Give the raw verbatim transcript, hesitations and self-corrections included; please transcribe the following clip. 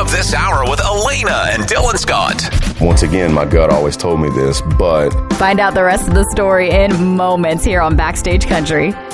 of this hour with Elena and Dylan Scott. Once again, my gut always told me this, but... Find out the rest of the story in moments here on Backstage Country.